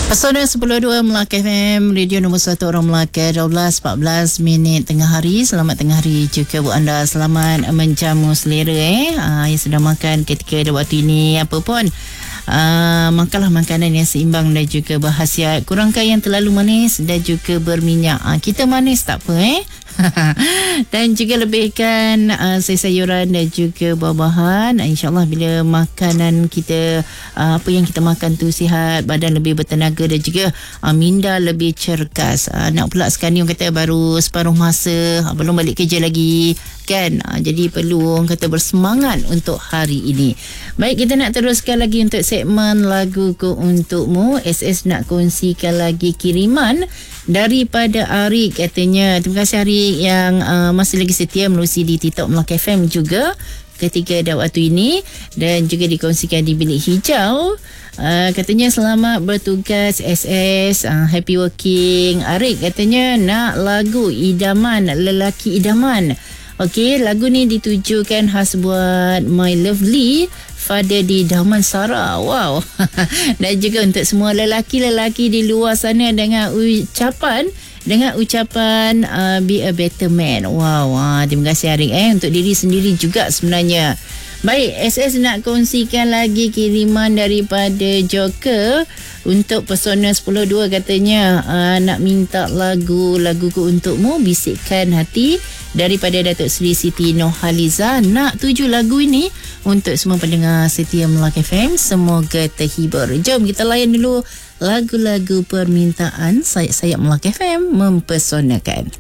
Pesona 10.2 Melaka FM, radio nombor 1 orang Melaka, 12.14 minit tengah hari. Selamat tengah hari juga buat anda. Selamat menjamu selera yang sedang makan ketika waktu ini. Apa pun makanlah makanan yang seimbang dan juga berkhasiat. Kurangkan yang terlalu manis dan juga berminyak. Kita manis tak apa dan juga lebihkan sayur-sayuran dan juga buah-buahan. InsyaAllah bila makanan kita, apa yang kita makan tu sihat, badan lebih bertenaga dan juga minda lebih cergas. Nak pula sekarang ni orang kata baru separuh masa, belum balik kerja lagi kan. Jadi perlu orang kata bersemangat untuk hari ini. Baik, kita nak teruskan lagi untuk segmen Laguku Untukmu. SS nak kongsikan lagi kiriman daripada Arik katanya. Terima kasih Arik yang masih lagi setia menerusi di TikTok Melaka FM juga ketika ada waktu ini, dan juga dikongsikan di Bilik Hijau. Katanya selamat bertugas SS, happy working. Arik katanya nak lagu idaman lelaki idaman. Okey, lagu ni ditujukan khas buat my lovely Father di Damansara. Wow. Dan juga untuk semua lelaki-lelaki di luar sana dengan ucapan be a better man. Wow. Terima kasih Arik untuk diri sendiri juga sebenarnya. Baik, SS nak kongsikan lagi kiriman daripada Joker untuk Pesona 10.2 katanya nak minta laguku untukmu, bisikkan hati daripada Datuk Seri Siti Nurhaliza. Nak tuju lagu ini untuk semua pendengar setia Melaka FM, semoga terhibur. Jom kita layan dulu lagu-lagu permintaan sayap-sayap Melaka FM mempesonakan.